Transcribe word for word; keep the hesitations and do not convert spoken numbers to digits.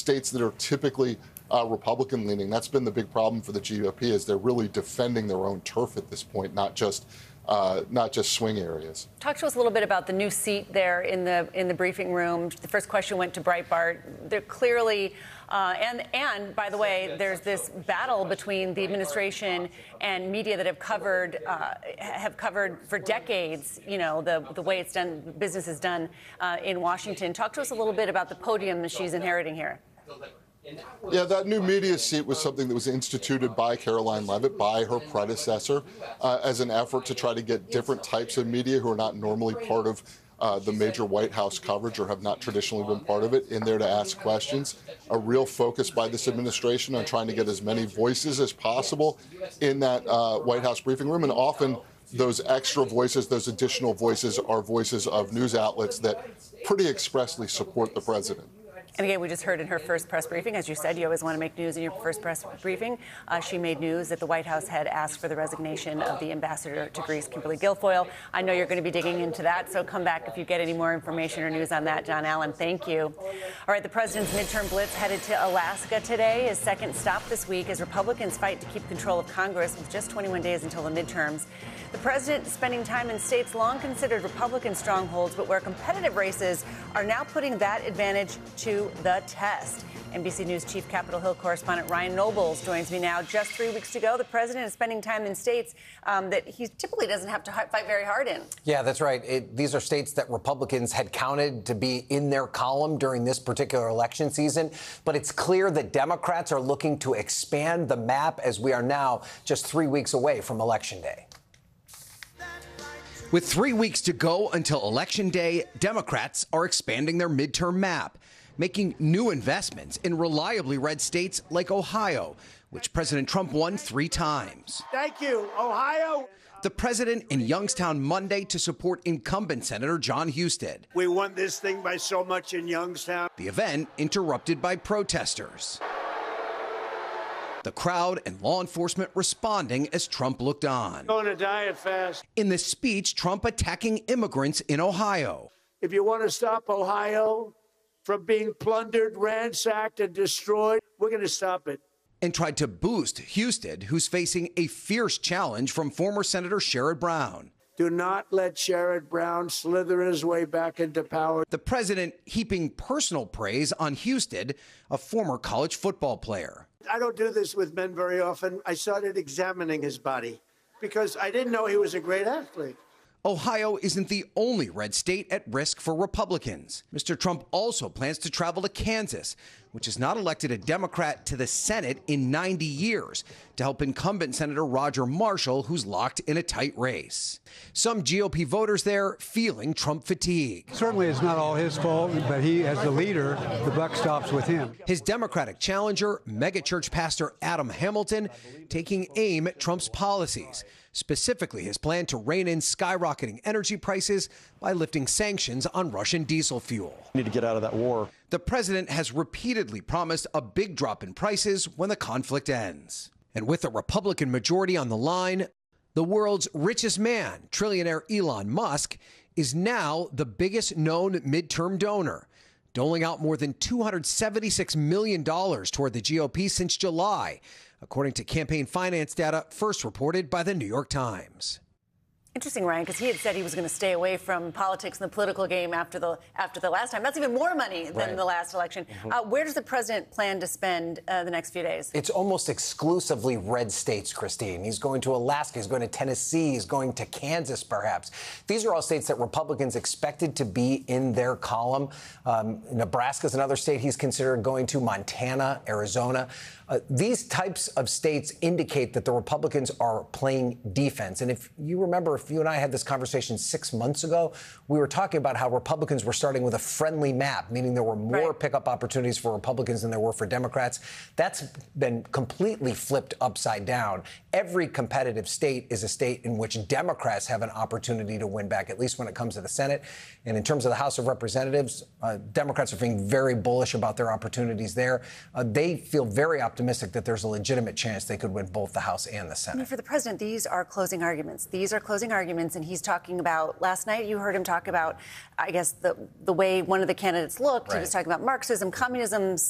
states that are typically uh, Republican leaning. That's been the big problem for the G O P, is they're really defending their own turf at this point, not just Uh, not just swing areas. Talk to us a little bit about the new seat there in the in the briefing room. The first question went to Breitbart. They're clearly, uh, and and by the way, there's this battle between the administration and media that have covered uh, have covered for decades. You know, the the way it's done, business is done uh, in Washington. Talk to us a little bit about the podium that she's inheriting here. Yeah, that new media seat was something that was instituted by Caroline Leavitt, by her predecessor, uh, as an effort to try to get different types of media who are not normally part of uh, the major White House coverage or have not traditionally been part of it in there to ask questions. A real focus by this administration on trying to get as many voices as possible in that uh, White House briefing room, and often those extra voices, those additional voices, are voices of news outlets that pretty expressly support the president. And again, we just heard in her first press briefing, as you said, you always want to make news in your first press briefing. Uh, she made news that the White House had asked for the resignation of the ambassador to Greece, Kimberly Guilfoyle. I know you're going to be digging into that, so come back if you get any more information or news on that, John Allen. Thank you. All right, the president's midterm blitz headed to Alaska today. His second stop this week as Republicans fight to keep control of Congress with just twenty-one days until the midterms. The president is spending time in states long considered Republican strongholds, but where competitive races are now putting that advantage to the test. N B C News Chief Capitol Hill correspondent Ryan Nobles joins me now. Just three weeks to go, the president is spending time in states um, that he typically doesn't have to fight very hard in. Yeah, that's right. It, these are states that Republicans had counted to be in their column during this particular election season. But it's clear that Democrats are looking to expand the map as we are now just three weeks away from Election Day. With three weeks to go until Election Day, Democrats are expanding their midterm map, making new investments in reliably red states like Ohio, which President Trump won three times. Thank you, Ohio. The president in Youngstown Monday to support incumbent Senator Jon Husted. We won this thing by so much in Youngstown. The event interrupted by protesters. The crowd and law enforcement responding as Trump looked on. Going to diet fast. In the speech, Trump attacking immigrants in Ohio. If you want to stop Ohio from being plundered, ransacked, and destroyed, we're going to stop it. And tried to boost Husted, who's facing a fierce challenge from former Senator Sherrod Brown. Do not let Sherrod Brown slither his way back into power. The president heaping personal praise on Husted, a former college football player. I don't do this with men very often. I started examining his body because I didn't know he was a great athlete. Ohio isn't the only red state at risk for Republicans. Mister Trump also plans to travel to Kansas, which has not elected a Democrat to the Senate in ninety years, to help incumbent Senator Roger Marshall, who's locked in a tight race. Some G O P voters there feeling Trump fatigue. Certainly it's not all his fault, but he, as the leader, the buck stops with him. His Democratic challenger, megachurch pastor Adam Hamilton, taking aim at Trump's policies, specifically his plan to rein in skyrocketing energy prices by lifting sanctions on Russian diesel fuel. We need to get out of that war. The president has repeatedly promised a big drop in prices when the conflict ends. And with a Republican majority on the line, the world's richest man, trillionaire Elon Musk, is now the biggest known midterm donor, doling out more than two hundred seventy-six million dollars toward the G O P since July, according to campaign finance data first reported by the New York Times. Interesting, Ryan, because he had said he was going to stay away from politics and the political game after the after the last time. That's even more money than Right. the last election. Mm-hmm. Uh, where does the president plan to spend uh, the next few days? It's almost exclusively red states, Christine. He's going to Alaska. He's going to Tennessee. He's going to Kansas, perhaps. These are all states that Republicans expected to be in their column. Um, Nebraska is another state he's considered going to, Montana, Arizona. Uh, these types of states indicate that the Republicans are playing defense. And if you remember, if you and I had this conversation six months ago, we were talking about how Republicans were starting with a friendly map, meaning there were more right. pickup opportunities for Republicans than there were for Democrats. That's been completely flipped upside down. Every competitive state is a state in which Democrats have an opportunity to win back, at least when it comes to the Senate. And in terms of the House of Representatives, uh, Democrats are being very bullish about their opportunities there. Uh, they feel very optimistic that there's a legitimate chance they could win both the House and the Senate. I mean, for the president, these are closing arguments. These are closing arguments, and he's talking about, last night you heard him talk about, I guess, the, the way one of the candidates looked. Right. He was talking about Marxism, communism,